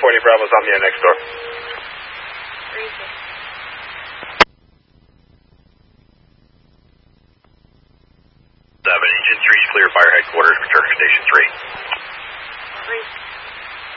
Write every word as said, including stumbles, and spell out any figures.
forty Bravo's on the air next door. Seven, engine three is clear, fire headquarters, return to station three. Three.